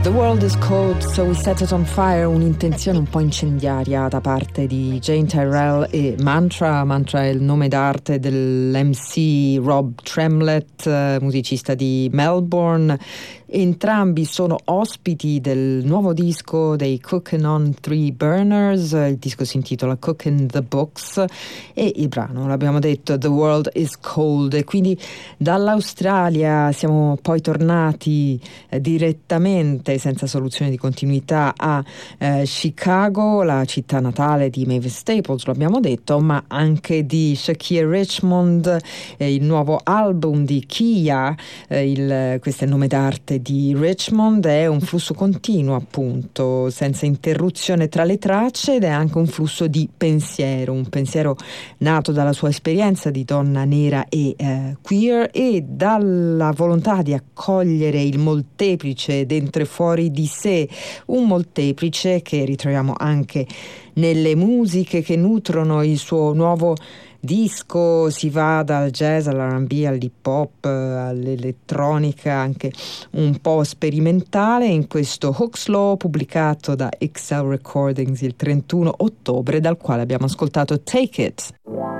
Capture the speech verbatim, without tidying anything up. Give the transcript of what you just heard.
The world is cold, so we set it on fire, un'intenzione un po' incendiaria da parte di Jane Tyrrell e Mantra. Mantra è il nome d'arte dell'M C Rob Tremlett, musicista di Melbourne. Entrambi sono ospiti del nuovo disco dei Cookin' on Three Burners. Il disco si intitola Cookin' the Books e il brano, l'abbiamo detto, The World is Cold. E quindi dall'Australia siamo poi tornati eh, direttamente, senza soluzione di continuità, a eh, Chicago, la città natale di Mavis Staples, lo abbiamo detto, ma anche di Shakir Richmond. Eh, il nuovo album di Kia, eh, il, questo è il nome d'arte di Richmond, è un flusso continuo, appunto, senza interruzione tra le tracce, ed è anche un flusso di pensiero, un pensiero nato dalla sua esperienza di donna nera e eh, queer, e dalla volontà di accogliere il molteplice dentro e fuori di sé, un molteplice che ritroviamo anche nelle musiche che nutrono il suo nuovo disco. Si va dal jazz all'R and B, all'hip hop, all'elettronica anche un po' sperimentale, in questo Hooks Law pubblicato da X L Recordings il trentuno ottobre, dal quale abbiamo ascoltato Take It.